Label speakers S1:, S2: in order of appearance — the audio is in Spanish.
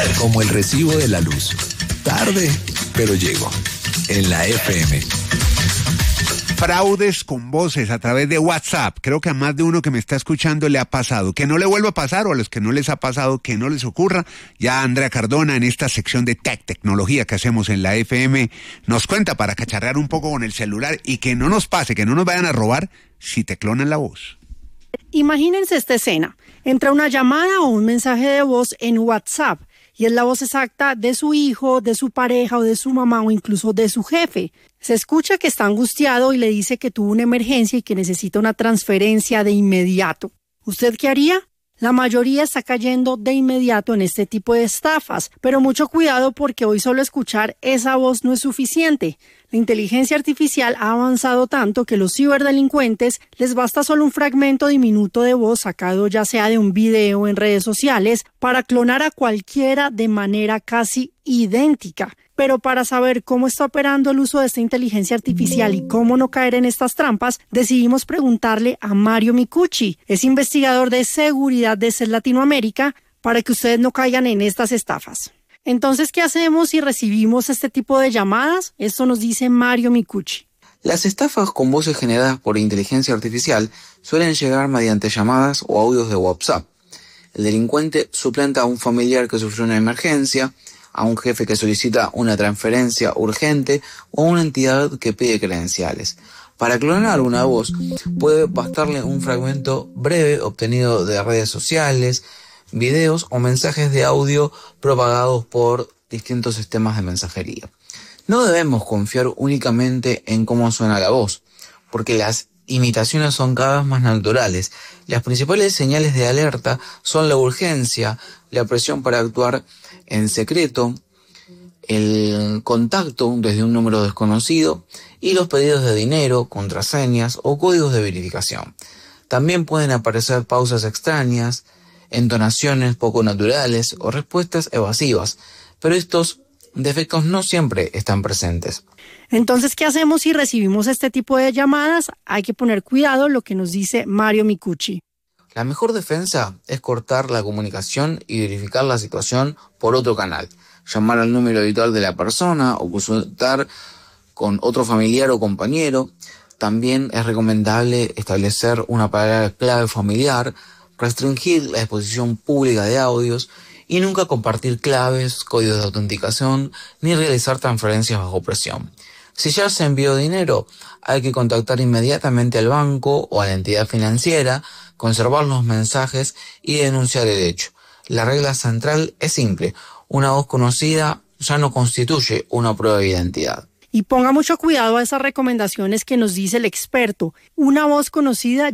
S1: Como el recibo de la luz. Tarde, pero llego. En la FM.
S2: Fraudes con voces a través de WhatsApp. Creo que a más de uno que me está escuchando le ha pasado. Que no le vuelva a pasar, o a los que no les ha pasado, que no les ocurra. Ya Andrea Cardona, en esta sección de tecnología que hacemos en la FM, nos cuenta para cacharrear un poco con el celular y que no nos pase, que no nos vayan a robar si te clonan la voz.
S3: Imagínense esta escena. Entra una llamada o un mensaje de voz en WhatsApp y es la voz exacta de su hijo, de su pareja o de su mamá o incluso de su jefe. Se escucha que está angustiado y le dice que tuvo una emergencia y que necesita una transferencia de inmediato. ¿Usted qué haría? La mayoría está cayendo de inmediato en este tipo de estafas, pero mucho cuidado porque hoy solo escuchar esa voz no es suficiente. La inteligencia artificial ha avanzado tanto que los ciberdelincuentes les basta solo un fragmento diminuto de voz sacado ya sea de un video en redes sociales para clonar a cualquiera de manera casi idéntica. Pero para saber cómo está operando el uso de esta inteligencia artificial y cómo no caer en estas trampas, decidimos preguntarle a Mario Micucci. Es investigador de seguridad de CES Latinoamérica, para que ustedes no caigan en estas estafas. Entonces, ¿qué hacemos si recibimos este tipo de llamadas? Esto nos dice Mario Micucci.
S4: Las estafas con voces generadas por inteligencia artificial suelen llegar mediante llamadas o audios de WhatsApp. El delincuente suplanta a un familiar que sufrió una emergencia, a un jefe que solicita una transferencia urgente o a una entidad que pide credenciales. Para clonar una voz puede bastarle un fragmento breve obtenido de redes sociales, videos o mensajes de audio propagados por distintos sistemas de mensajería. No debemos confiar únicamente en cómo suena la voz, porque las imitaciones son cada vez más naturales. Las principales señales de alerta son la urgencia, la presión para actuar en secreto, el contacto desde un número desconocido y los pedidos de dinero, contraseñas o códigos de verificación. También pueden aparecer pausas extrañas, entonaciones poco naturales o respuestas evasivas, pero estos defectos no siempre están presentes.
S3: Entonces, ¿qué hacemos si recibimos este tipo de llamadas? Hay que poner cuidado, lo que nos dice Mario Micucci.
S4: La mejor defensa es cortar la comunicación y verificar la situación por otro canal. Llamar al número habitual de la persona o consultar con otro familiar o compañero. También es recomendable establecer una palabra clave familiar, restringir la exposición pública de audios y nunca compartir claves, códigos de autenticación ni realizar transferencias bajo presión. Si ya se envió dinero, hay que contactar inmediatamente al banco o a la entidad financiera, conservar los mensajes y denunciar el hecho. La regla central es simple: una voz conocida ya no constituye una prueba de identidad.
S3: Y ponga mucho cuidado a esas recomendaciones que nos dice el experto. Una voz conocida